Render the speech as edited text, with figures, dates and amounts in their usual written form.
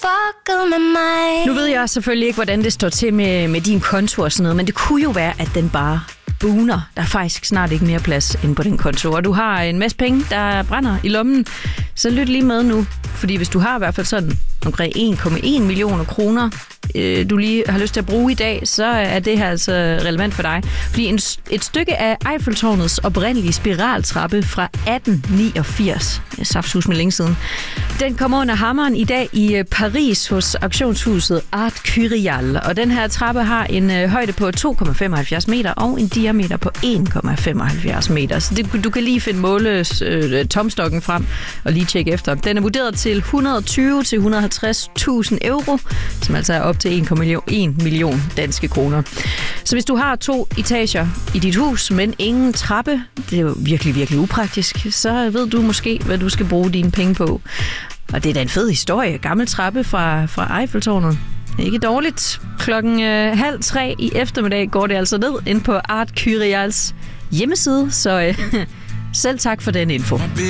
fucket med mig. Nu ved jeg selvfølgelig ikke, hvordan det står til med din konto og sådan noget, men det kunne jo være, at den bare booner. Der er faktisk snart ikke mere plads end på den konto, og du har en masse penge, der brænder i lommen. Så lyt lige med nu, fordi hvis du har i hvert fald sådan omkring 1,1 millioner kroner, du lige har lyst til at bruge i dag, så er det her altså relevant for dig. Fordi et stykke af Eiffeltårnets oprindelige spiraltrappe fra 1889, saftsus med længe siden, den kommer under hammeren i dag i Paris hos auktionshuset Art Curial. Og den her trappe har en højde på 2,75 meter og en diameter på 1,75 meter. Så du kan lige finde tomstokken frem og lige tjekke efter. Den er vurderet til 120.000 til 150.000 euro, som altså er op til 1 million danske kroner. Så hvis du har 2 etager i dit hus, men ingen trappe, det er jo virkelig, virkelig upraktisk, så ved du måske, hvad du skal bruge dine penge på. Og det er da en fed historie. Gammel trappe fra Eiffeltårnet. Ikke dårligt. 2:30 i eftermiddag går det altså ned ind på Art Curials hjemmeside, så selv tak for den info.